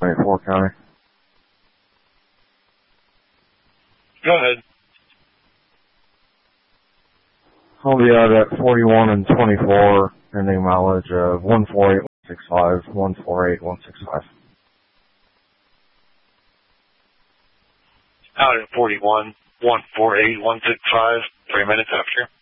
St. Clair County. Go ahead. I'll be out at 41 and 24, pending mileage of 148,165, 148,165. Out at 41, 148, 165, 3 minutes after.